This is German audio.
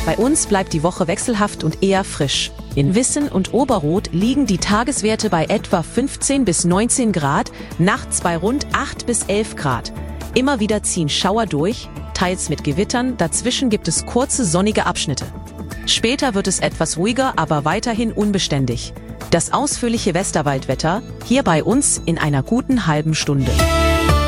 Bei uns bleibt die Woche wechselhaft und eher frisch. In Wissen und Oberroth liegen die Tageswerte bei etwa 15 bis 19 Grad, nachts bei rund 8 bis 11 Grad. Immer wieder ziehen Schauer durch, teils mit Gewittern, dazwischen gibt es kurze sonnige Abschnitte. Später wird es etwas ruhiger, aber weiterhin unbeständig. Das ausführliche Westerwaldwetter hier bei uns in einer guten halben Stunde.